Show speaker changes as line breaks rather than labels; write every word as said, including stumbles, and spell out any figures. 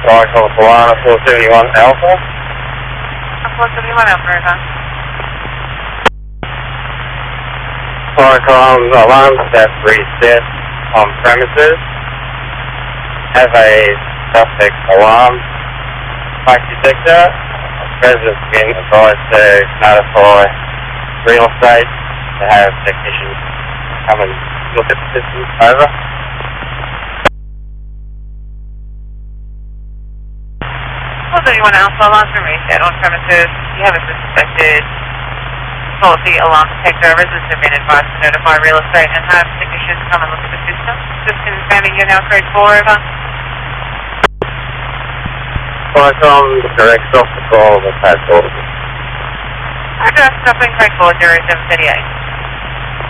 Sorry, call Solana four seventy-one Alpha.
four seventy-one Alpha, over.
Sorry, call um, alarm set reset on premises. Have a suspect alarm fire detector. Residents have been advised to notify real estate to have technicians come and look at the system. Over.
four seventy-one Alpha, alarm's been reset on premises. You have a suspected faulty alarm detector. Residents have been advised to notify real estate and have technicians come and look at the system. Just confirming you're now code four, over.
Sorry, call um, direct off the call of the pad call.
Address, stopping code four zero seven three eight.